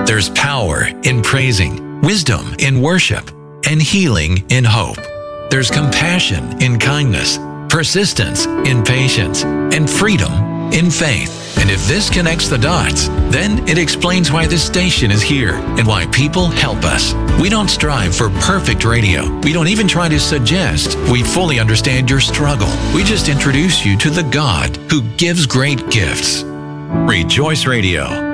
There's power in praising, wisdom in worship, and healing in hope. There's compassion in kindness, persistence in patience, and freedom in faith. And if this connects the dots, then it explains why this station is here and why people help us. We don't strive for perfect radio. We don't even try to suggest we fully understand your struggle. We just introduce you to the God who gives great gifts. Rejoice Radio.